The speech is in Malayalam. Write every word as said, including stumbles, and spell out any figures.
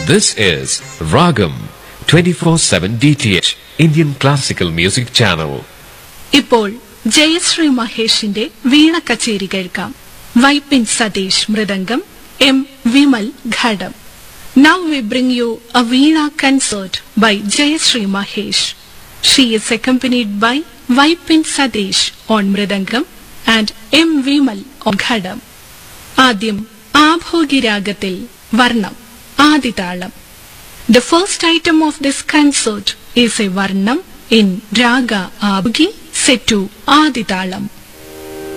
This is Ragam twenty-four seven D T H Indian Classical Music Channel. ഇപ്പോൾ ജയശ്രീ മഹേഷിന്റെ വീണ കച്ചേരി കേൾക്കാം. Vypin Satheesh mridangam, M Vimal ghatam. Now we bring you a Veena concert by Jayashree Mahesh. She is accompanied by Vaipin Sadesh on Mridangam and M. Vimal on Ghadam. ആദ്യം ആഭോഗി രാഗത്തിൽ വർണ്ണം ആദിതാളം. The first item of this concert is a varnam in raga abhi set to aditalam.